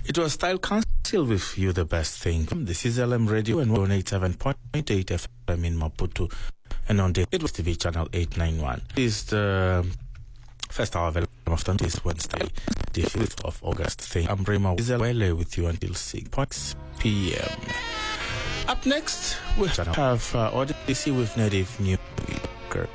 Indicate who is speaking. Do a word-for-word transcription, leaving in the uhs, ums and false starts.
Speaker 1: It was Style Council with You the Best Thing. This is L M Radio and one eighty-seven point eight F M in Maputo. And on the it was T V channel eight ninety-one. This is the first hour of afternoon this Wednesday, the fifth of August. Thing. I'm Rema Wizele with you until six p.m. Up next, we have uh, Odyssey with Native News.